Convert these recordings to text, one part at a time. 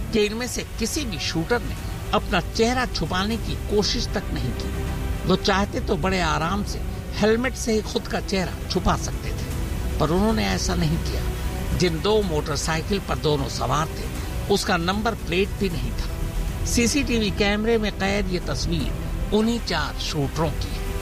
कि इनमें से किसी भी शूटर ने अपना चेहरा छुपाने की कोशिश तक नहीं की। वो चाहते तो बड़े आराम से हेलमेट से ही खुद का चेहरा छुपा सकते थे, पर उन्होंने ऐसा नहीं किया। जिन 2 मोटरसाइकिल पर दोनों सवार थे, उसका नंबर प्लेट भी नहीं था। सीसीटीवी कैमरे में कैद ये तस्वीर उन्हीं 4 शूटरों की है।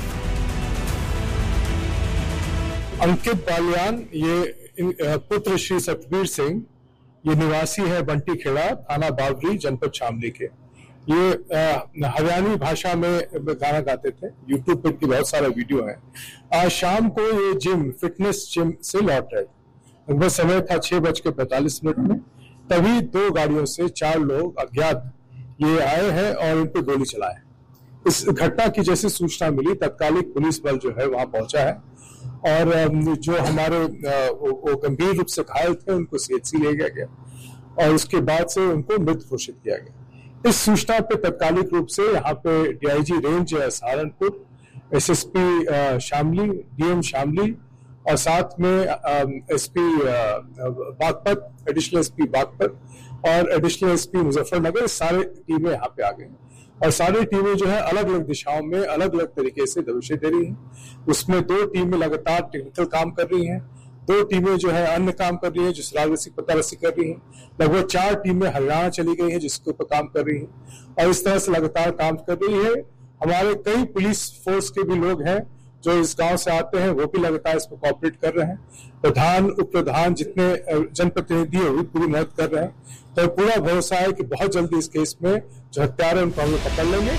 अंकित बालियान ये पुत्र श्री सतबीर सिंह, ये निवासी है बंटी खेड़ा, थाना बावरी, जनपद शामली के। ये हरियाणवी भाषा में गाना गाते थे। यूट्यूब पर की बहुत सारा वीडियो है। आज शाम को ये फिटनेस जिम से लौट रहे थे। लगभग समय था 6:45 में। तभी 2 गाड़ियों से 4 लोग अज्ञात ये आए हैं और इन पे गोली चलाए। इस घटना की जैसे सूचना मिली, तत्कालिक पुलिस बल जो है वहां पहुंचा है और जो हमारे वो गंभीर रूप से घायल थे उनको सीएचसी ले गया और उसके बाद से उनको मृत घोषित किया गया। इस सूचना पे तत्कालिक रूप से यहाँ पे DIG range Saharanpur, SSP Shamli, DM Shamli और साथ में SP Baghpat, additional SP Baghpat और एडिशनल एसपी मुजफ्फरनगर, सारे टीमें यहाँ पे आ गई और सारी टीमें जो है अलग अलग दिशाओं में अलग अलग तरीके से दबिशें दे रही हैं। उसमें 2 टीमें लगातार टेक्निकल काम कर रही हैं, 2 टीमें जो है अन्य काम कर रही हैं, जो सुराग पता रसी कर रही हैं। लगभग 4 टीमें हरियाणा चली गई हैं जिसके ऊपर काम कर रही हैं और इस तरह से लगातार काम कर रही है। हमारे कई पुलिस फोर्स के भी लोग हैं जो इस गांव से आते हैं, वो भी लगातार इसमें कॉपरेट कर रहे हैं। प्रधान, उप प्रधान, जितने जनप्रतिनिधि है वो पूरी मदद कर रहे हैं। तो पूरा भरोसा है कि बहुत जल्दी इस केस में जो हत्यारे हैं उनको हम लोग पकड़ लेंगे।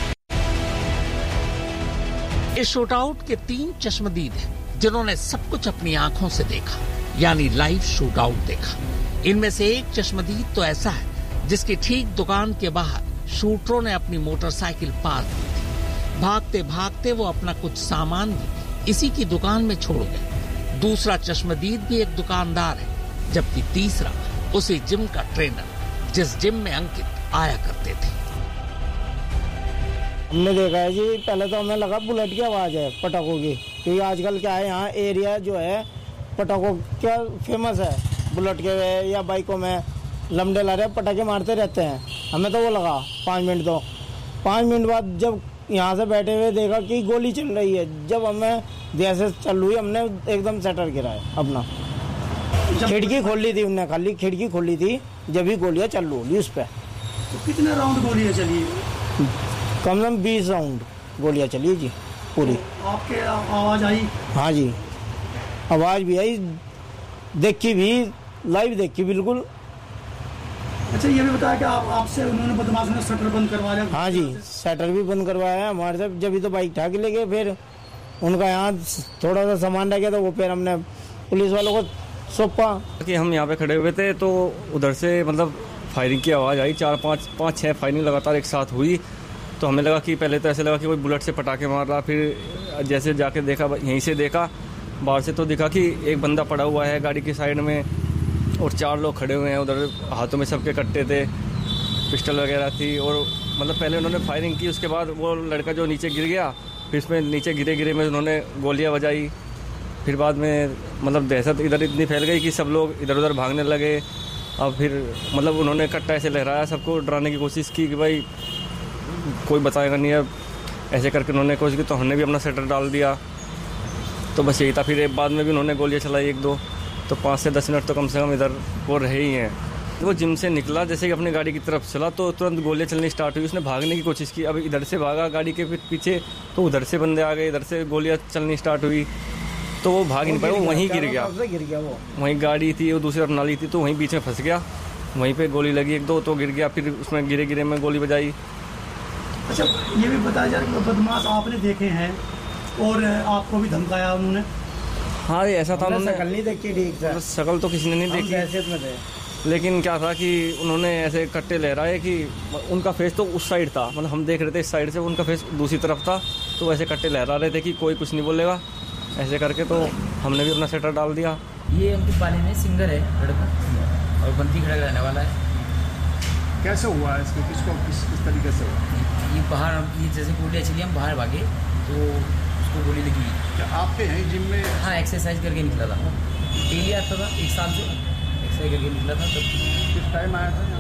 इस शूटआउट के 3 चश्मदीद हैं जिन्होंने सब कुछ अपनी आंखों से देखा, यानी लाइव शूटआउट देखा। इनमें से एक चश्मदीद तो ऐसा है जिसकी ठीक दुकान के बाहर शूटरों ने अपनी मोटरसाइकिल पार्क की थी। भागते भागते वो अपना कुछ सामान भी इसी की दुकान में छोड़ गए। दूसरा चश्मदीद भी एक दुकानदार है, जबकि तीसरा उसी जिम का ट्रेनर जिस जिम में अंकित आया करते थे। हमने देखा है जी, पहले तो हमें लगा बुलेट की आवाज है, पटाखों की, क्योंकि आजकल क्या है यहाँ एरिया जो है पटाखों क्या फेमस है। बुलेट के या बाइकों में लमडे ला रहे पटाखे मारते रहते हैं। हमें तो वो लगा 5 मिनट, तो 5 मिनट बाद जब यहाँ से बैठे हुए देखा कि गोली चल रही है। जब हमें जैसे चल हुई, हमने एकदम शटर गिराया अपना। खिड़की खोल ली थी उनने, खाली खिड़की खोली थी जब ही गोलियां चल रही उस पर। तो कितने राउंड गोलियां चली? कम से कम 20 राउंड गोलियां चली जी पूरी। तो आपके आवाज आई? हाँ जी, आवाज भी आई, देखी भी, लाइव देखी बिल्कुल। अच्छा, ये भी बताया कि आपसे उन्होंने बदमाशों ने शटर बंद करवाया? हाँ जी, शटर भी बंद करवाया हमारे से। जब तो बाइक ठाके ले गए, फिर उनका यहाँ थोड़ा सा सामान रह गया था, वो फिर हमने पुलिस वालों को सौंपा। कि हम यहाँ पे खड़े हुए थे तो उधर से मतलब फायरिंग की आवाज़ आई। 4-5-6 फायरिंग लगातार एक साथ हुई। तो हमें लगा कि पहले तो ऐसे लगा कि कोई बुलेट से पटाखे मार रहा, फिर जैसे जाके देखा, यहीं से देखा बाहर से, तो दिखा कि एक बंदा पड़ा हुआ है गाड़ी की साइड में और 4 लोग खड़े हुए हैं। उधर हाथों में सबके कट्टे थे, पिस्टल वगैरह थी। और मतलब पहले उन्होंने फायरिंग की, उसके बाद वो लड़का जो नीचे गिर गया, फिर उसमें नीचे गिरे में उन्होंने गोलियां बजाई। फिर बाद में मतलब दहशत इधर इतनी फैल गई कि सब लोग इधर उधर भागने लगे। अब फिर मतलब उन्होंने कट्टा ऐसे लहराया, सबको डराने की कोशिश की कि भाई कोई बताएगा नहीं। अब ऐसे करके उन्होंने कोशिश की, तो हमने भी अपना शटर डाल दिया। तो बस यही था। फिर एक बाद में भी उन्होंने गोलियां चलाई 1-2, तो 5 से 10 मिनट तो कम से कम इधर वो रहे ही हैं। वो जिम से निकला, जैसे कि अपनी गाड़ी की तरफ चला तो तुरंत गोलियां चलनी स्टार्ट हुई। उसने भागने की कोशिश की, अब इधर से भागा गाड़ी के पीछे, तो उधर से बंदे आ गए, इधर से गोलियां चलनी स्टार्ट हुई, तो वो भाग नहीं पाया, वो वहीं गिर गया। वो वहीं गाड़ी थी, वो दूसरी तरफ नाली थी, तो वहीं बीच में फंस गया। वहीं पे गोली लगी 1-2, तो गिर गया। फिर उसमें गिरे में गोली बजाई। अच्छा, ये भी बताया जा रहा है कि बदमाश आपने देखे हैं और आपको भी धमकाया उन्होंने? हाँ, ऐसा था। उन्होंने शक्ल नहीं देखी ठीक से, शक्ल तो किसी ने नहीं देखी, दहशत में थे। लेकिन क्या था कि उन्होंने ऐसे कट्टे लहराए कि उनका फेस तो उस साइड था, मतलब हम देख रहे थे इस साइड से, उनका फेस दूसरी तरफ था। तो ऐसे कट्टे लहरा रहे थे कि कोई कुछ नहीं बोलेगा, ऐसे करके। तो हमने भी अपना शटर डाल दिया। ये अंकित बालियान है, सिंगर है लड़का और बंटी खड़ा रहने वाला है। कैसे हुआ है इसको, किस तरीके से हुआ? ये बाहर, ये जैसे गोलियाँ चली, हम बाहर भागे तो उसको गोली लगी। क्या आपके यहीं जिम में? हाँ, एक्सरसाइज करके निकला था, डेली आता था, 1 साल से एक्सरसाइज करके निकला था। तब किस टाइम आया था?